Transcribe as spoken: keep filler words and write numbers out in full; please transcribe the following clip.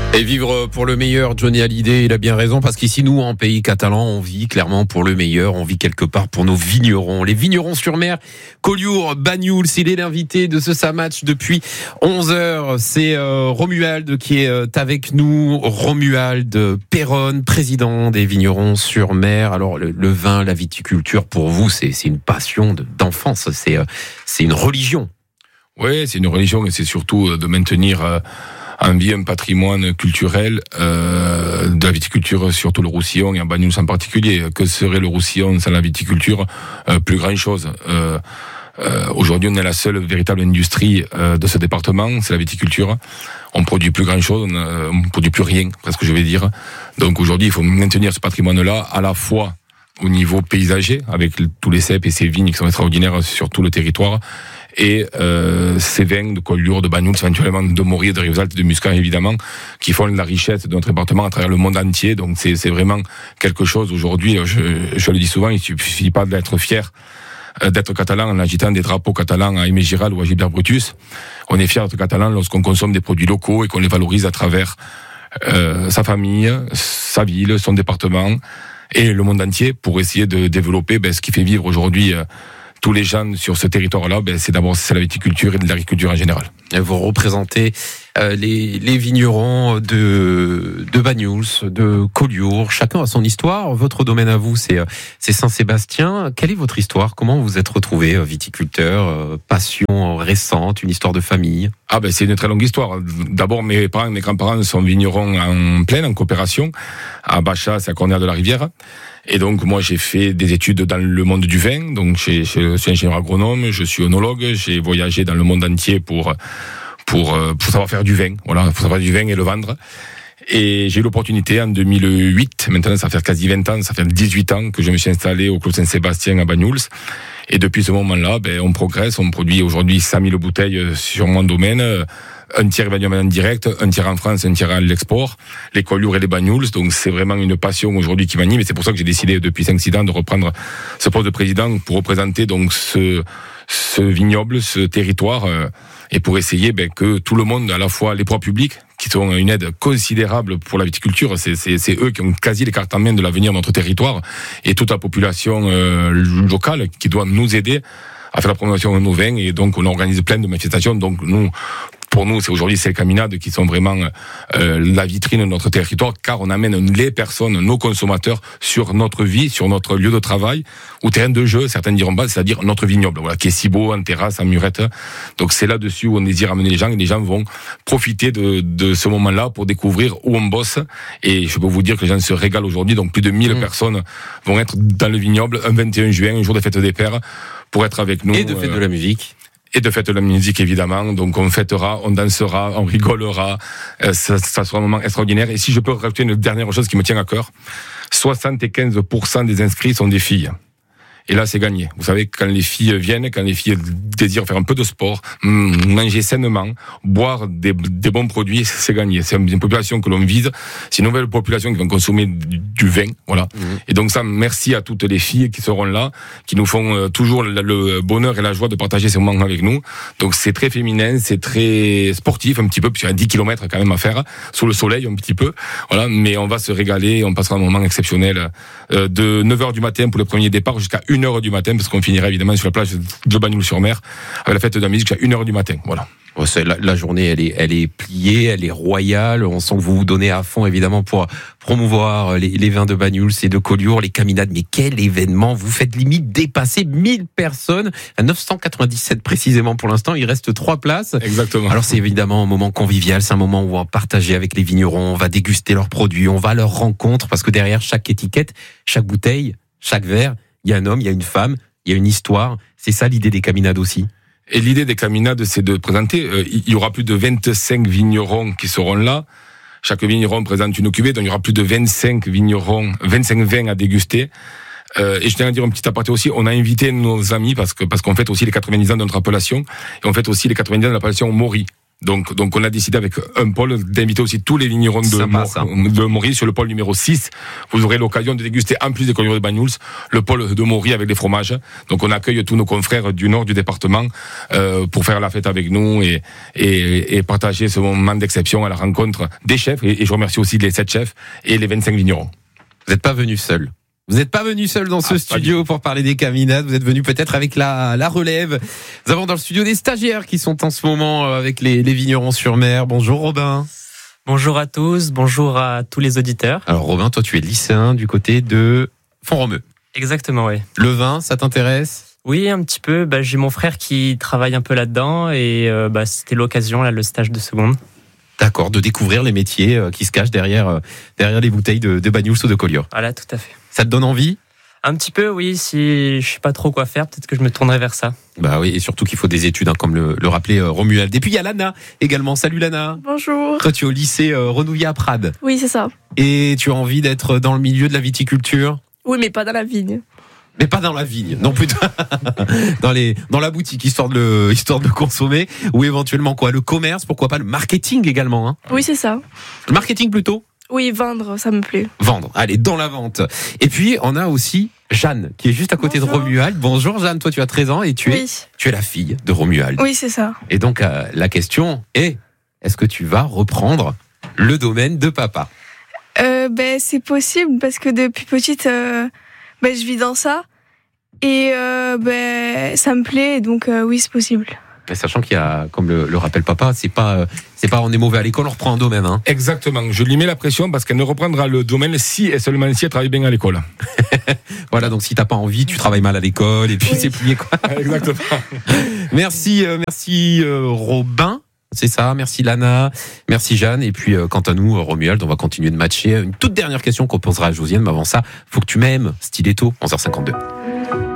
Et vivre pour le meilleur, Johnny Hallyday, il a bien raison, parce qu'ici, nous, en pays catalan, on vit clairement pour le meilleur, on vit quelque part pour nos vignerons. Les vignerons sur mer, Collioure, Banyuls, il est l'invité de ce Samatch depuis onze heures. C'est euh, Romuald qui est euh, avec nous, Romuald Perron, président des vignerons sur mer. Alors, le, le vin, la viticulture, pour vous, c'est, c'est une passion de, d'enfance, c'est, euh, c'est une religion. Oui, c'est une religion et c'est surtout de maintenir... Euh, en vie un patrimoine culturel euh, de la viticulture, surtout le Roussillon et en Banyuls en particulier. Que serait le Roussillon sans la viticulture? euh, Plus grand chose. Euh, euh, aujourd'hui, on est la seule véritable industrie euh, de ce département, c'est la viticulture. On produit plus grand chose, on, euh, on produit plus rien, presque je vais dire. Donc aujourd'hui, il faut maintenir ce patrimoine-là, à la fois au niveau paysager, avec tous les cèpes et ces vignes qui sont extraordinaires sur tout le territoire, et euh, ces vins de Collioure, de Banyuls, éventuellement de Maury, de Rivesaltes, de Muscat évidemment, qui font la richesse de notre département à travers le monde entier. Donc c'est, c'est vraiment quelque chose aujourd'hui, je, je le dis souvent, il suffit pas d'être fier d'être catalan en agitant des drapeaux catalans à Aimé Giral ou à Gilbert Brutus. On est fier d'être catalan lorsqu'on consomme des produits locaux et qu'on les valorise à travers euh, sa famille, sa ville, son département et le monde entier pour essayer de développer ben, ce qui fait vivre aujourd'hui euh, tous les gens sur ce territoire-là. Ben, c'est d'abord c'est la viticulture et de l'agriculture en général. Vous représentez euh, les, les vignerons de, de Banyuls, de Collioure. Chacun a son histoire. Votre domaine à vous, c'est, c'est Saint-Sébastien. Quelle est votre histoire? Comment vous vous êtes retrouvé euh, viticulteur? euh, Passion récente, une histoire de famille? Ah ben c'est une très longue histoire. D'abord, mes parents, mes grands-parents sont vignerons en pleine, en coopération, à Bachas et à Cornières de la Rivière. Et donc moi j'ai fait des études dans le monde du vin. Donc je suis ingénieur agronome, je suis œnologue. J'ai voyagé dans le monde entier pour pour pour savoir faire du vin. Voilà, pour savoir du vin et le vendre. Et j'ai eu l'opportunité en deux mille huit, maintenant ça fait quasi vingt ans, ça fait dix-huit ans que je me suis installé au Clos Saint-Sébastien à Banyuls. Et depuis ce moment-là, ben, on progresse, on produit aujourd'hui cent mille bouteilles sur mon domaine, un tiers évalué en direct, un tiers en France, un tiers à l'export, les Collioure et les Banyuls. Donc c'est vraiment une passion aujourd'hui qui m'anime et c'est pour ça que j'ai décidé depuis cinq six ans de reprendre ce poste de président pour représenter donc ce, ce vignoble, ce territoire euh, et pour essayer ben, que tout le monde, à la fois les pouvoirs publics, qui sont une aide considérable pour la viticulture, c'est, c'est, c'est eux qui ont quasi les cartes en main de l'avenir de notre territoire, et toute la population euh, locale qui doit nous aider à faire la promotion de nos vins, et donc on organise plein de manifestations. Donc nous, pour nous, c'est aujourd'hui ces caminades qui sont vraiment euh, la vitrine de notre territoire, car on amène les personnes, nos consommateurs, sur notre vie, sur notre lieu de travail, ou terrain de jeu, certains diront pas, c'est-à-dire notre vignoble, voilà, qui est si beau, en terrasse, en murette. Donc c'est là-dessus où on désire amener les gens, et les gens vont profiter de, de ce moment-là pour découvrir où on bosse. Et je peux vous dire que les gens se régalent aujourd'hui, donc plus de mille mmh. personnes vont être dans le vignoble un vingt et un juin, un jour de fête des pères, pour être avec nous. Et de fête euh, de la musique. Et de fête de la musique, évidemment. Donc, on fêtera, on dansera, on rigolera. Euh, ça, ça sera un moment extraordinaire. Et si je peux rajouter une dernière chose qui me tient à cœur, soixante-quinze pour cent des inscrits sont des filles. Et là, c'est gagné. Vous savez, quand les filles viennent, quand les filles désirent faire un peu de sport, manger sainement, boire des, des bons produits, c'est gagné. C'est une population que l'on vise. C'est une nouvelle population qui va consommer du, du vin, voilà. Mmh. Et donc ça, merci à toutes les filles qui seront là, qui nous font euh, toujours le, le bonheur et la joie de partager ces moments avec nous. Donc c'est très féminin, c'est très sportif un petit peu, puisqu'il y a dix kilomètres quand même à faire, sous le soleil un petit peu, voilà. Mais on va se régaler, on passera un moment exceptionnel euh, de neuf heures du matin pour le premier départ jusqu'à une heure du matin, parce qu'on finira évidemment sur la plage de Banyuls-sur-Mer avec la fête de la musique jusqu'à une heure du matin. Voilà. Ouais, c'est, la, la journée, elle est, elle est pliée, elle est royale. On sent que vous vous donnez à fond, évidemment, pour promouvoir les, les vins de Banyuls et de Collioure, les caminades. Mais quel événement! Vous faites limite dépasser mille personnes, à neuf cent quatre-vingt-dix-sept précisément pour l'instant. Il reste trois places. Exactement. Alors c'est évidemment un moment convivial, c'est un moment où on va partager avec les vignerons, on va déguster leurs produits, on va à leur rencontre, parce que derrière chaque étiquette, chaque bouteille, chaque verre, il y a un homme, il y a une femme, il y a une histoire. C'est ça l'idée des caminades aussi. Et l'idée des caminades, c'est de présenter, euh, il y aura plus de vingt-cinq vignerons qui seront là. Chaque vigneron présente une cuvée, donc il y aura plus de vingt-cinq vignerons, vingt-cinq vins à déguster. Euh, et je tiens à dire un petit aparté aussi, on a invité nos amis, parce que parce qu'on fête aussi les quatre-vingt-dix ans de notre appellation, et on fête aussi les quatre-vingt-dix ans de l'appellation Maury. Donc, donc on a décidé avec un pôle d'inviter aussi tous les vignerons de, Sympa, Mor- ça. de Maury sur le pôle numéro six. Vous aurez l'occasion de déguster, en plus des collioures de Banyuls, le pôle de Maury avec des fromages. Donc on accueille tous nos confrères du nord du département euh, pour faire la fête avec nous et, et, et partager ce moment d'exception à la rencontre des chefs. Et, et je remercie aussi les sept chefs et les vingt-cinq vignerons. Vous n'êtes pas venu seul. Vous n'êtes pas venu seul dans ce Ah, studio pour parler des caminades. Vous êtes venu peut-être avec la, la relève. Nous avons dans le studio des stagiaires qui sont en ce moment avec les, les vignerons sur mer. Bonjour Robin. Bonjour à tous, bonjour à tous les auditeurs. Alors Robin, toi tu es lycéen du côté de Font-Romeu. Exactement, oui. Le vin, ça t'intéresse ? Oui, un petit peu. Bah, j'ai mon frère qui travaille un peu là-dedans et euh, bah, c'était l'occasion, là, le stage de seconde. D'accord, de découvrir les métiers euh, qui se cachent derrière, euh, derrière les bouteilles de, de Banyuls ou de Collioure. Voilà, tout à fait. Ça te donne envie ? Un petit peu, oui. Si je sais pas trop quoi faire, peut-être que je me tournerai vers ça. Bah oui, et surtout qu'il faut des études, hein, comme le, le rappelait euh, Romuald. Et puis il y a Lana également. Salut Lana. Bonjour. Toi tu es au lycée euh, Renouillé à Prades. Oui, c'est ça. Et tu as envie d'être dans le milieu de la viticulture ? Oui, mais pas dans la vigne. Mais pas dans la vigne, non plutôt dans les dans la boutique, histoire de le, histoire de consommer, ou éventuellement quoi, le commerce, pourquoi pas le marketing également, hein. Oui, c'est ça. Le marketing plutôt. Oui, vendre, ça me plaît. Vendre, allez, dans la vente. Et puis on a aussi Jeanne qui est juste à côté Bonjour. de Romuald. Bonjour Jeanne, toi tu as treize ans et tu es Oui, tu es la fille de Romuald. oui, c'est ça. Et donc euh, la question est, est-ce que tu vas reprendre le domaine de papa ? Euh, ben, c'est possible parce que depuis petite, euh, ben, je vis dans ça et euh, ben, ça me plaît, donc euh, oui, c'est possible. Mais sachant qu'il y a, comme le, le rappelle papa, c'est pas euh, c'est pas on est mauvais à l'école, on reprend un domaine, hein. Exactement. Je lui mets la pression parce qu'elle ne reprendra le domaine si et seulement si elle travaille bien à l'école. Voilà, donc si t'as pas envie, tu travailles mal à l'école et puis Oui. c'est plié quoi. Exactement. Merci, euh, merci euh, Robin. C'est ça, merci Lana, merci Jeanne. Et puis euh, quant à nous, euh, Romuald, on va continuer de matcher. Une toute dernière question qu'on posera à Josiane, mais avant ça, faut que tu m'aimes, Stiletto, onze heures cinquante-deux.